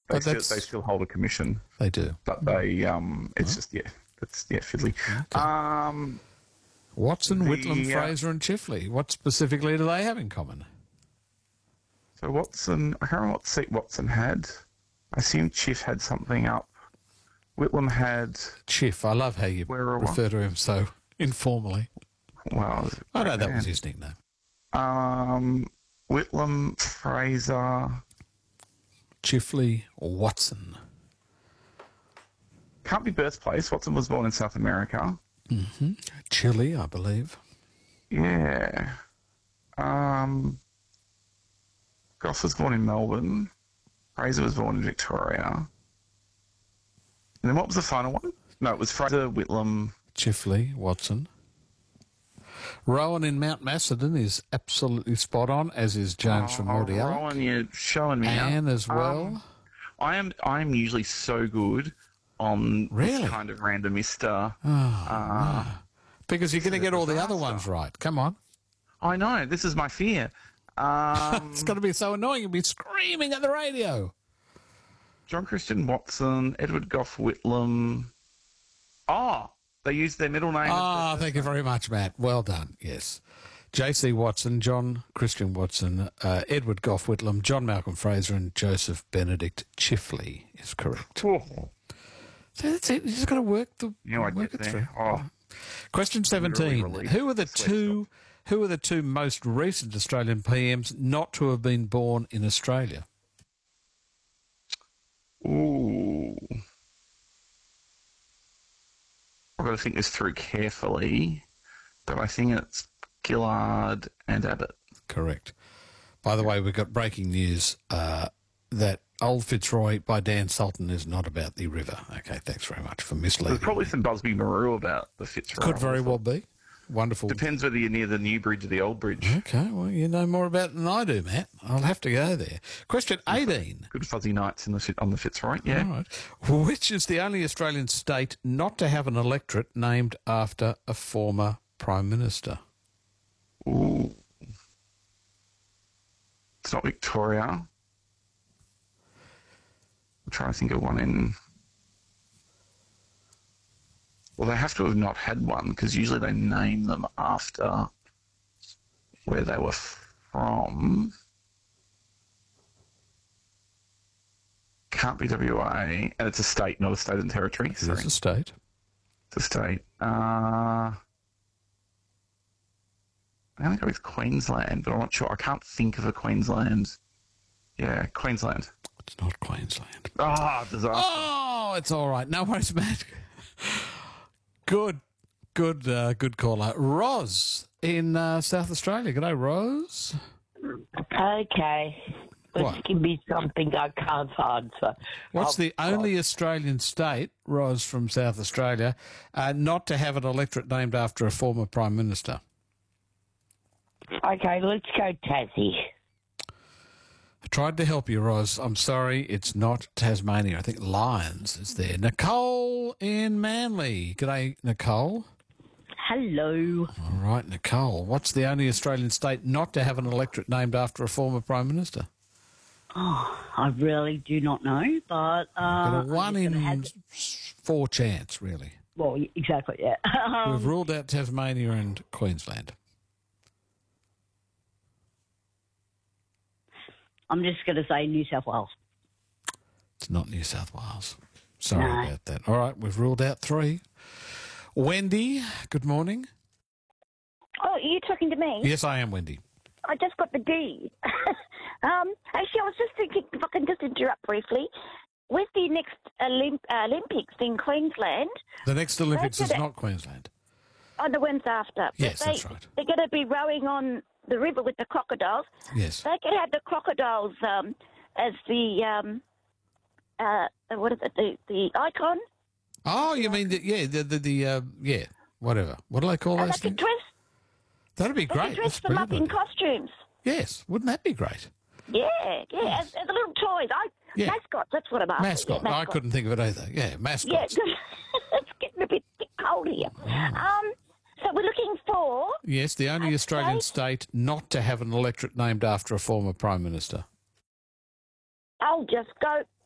They still hold a commission. They do. But they, it's just, it's fiddly. Okay. Watson, Whitlam, Fraser and Chifley. What specifically do they have in common? So Watson, I can't remember what seat Watson had. I assume Chiff had something up. Whitlam had... Chiff. I love how you refer to him so informally. Well, I know that was his nickname. Whitlam, Fraser... Chifley or Watson? Can't be birthplace. Watson was born in South America. Mm-hmm. Chile, I believe. Yeah. Goss was born in Melbourne. Fraser was born in Victoria. And then what was the final one? No, it was Fraser, Whitlam... Chifley, Watson. Rowan in Mount Macedon is absolutely spot on, as is James from Mordialloc. Rowan, you're showing me Anne as well. I am usually so good on this kind of randomista. Because you're going to get all the other ones right. Come on. I know. This is my fear. It's going to be so annoying. You'll be screaming at the radio. John Christian Watson, Edward Gough Whitlam. Oh, they used their middle name. Oh, thank you very much, Matt. Well done. Yes. J.C. Watson, John Christian Watson, Edward Gough Whitlam, John Malcolm Fraser and Joseph Benedict Chifley is correct. Oh. So that's it. You just got to work it through. Oh. Question 17. Who are the two most recent Australian PMs not to have been born in Australia? Ooh. I've got to think this through carefully, but I think it's Gillard and Abbott. Correct. By the way, we've got breaking news that Old Fitzroy by Dan Sultan is not about the river. Okay, thanks very much for misleading. There's probably some Busby Maroo about the Fitzroy. Could very well be. Wonderful. Depends whether you're near the new bridge or the old bridge. Okay, well, you know more about it than I do, Matt. I'll have to go there. Question 18. Good fuzzy nights on the Fitzroy, yeah. All right. Which is the only Australian state not to have an electorate named after a former Prime Minister? Ooh. It's not Victoria. I'm trying to think of one in... Well, they have to have not had one, because usually they name them after where they were from. Can't be WA, and it's a state, not a state and territory. It is a state. It's a state. I'm going to go with Queensland, but I'm not sure. I can't think of a Queensland. Yeah, Queensland. It's not Queensland. Ah, disaster. Oh, it's all right. No worries, Matt. Good caller. Roz in South Australia. G'day, Rose. Okay. Let's give me something I can't answer. What's the only Australian state, Roz from South Australia, not to have an electorate named after a former Prime Minister? Okay, let's go Tassie. I tried to help you, Roz. I'm sorry, it's not Tasmania. I think Lions is there. Nicole in Manly. G'day, Nicole. Hello. All right, Nicole. What's the only Australian state not to have an electorate named after a former Prime Minister? Oh, I really do not know, but... got a 1 in 4 chance, really. Well, exactly, yeah. We've ruled out Tasmania and Queensland. I'm just going to say New South Wales. It's not New South Wales. Sorry about that. All right, we've ruled out 3. Wendy, good morning. Oh, are you talking to me? Yes, I am, Wendy. I just got the D. Actually, I was just thinking, if I can just interrupt briefly, with the next Olympics in Queensland... The next Olympics is not Queensland. Oh, the one's after. Yes, that's right. They're going to be rowing on the river with the crocodiles. Yes. They could have the crocodiles as the, what is it, the icon. Oh, you mean, whatever. What do they call those things? That'd be great. They could dress them up in costumes. Yes, wouldn't that be great? Yeah, as the little toys. Mascots, that's what I'm after. Mascot. Yeah, I couldn't think of it either. Yeah, mascots. Yeah, it's getting a bit cold here. So we're looking for... Yes, the only Australian state not to have an electorate named after a former Prime Minister. I'll just go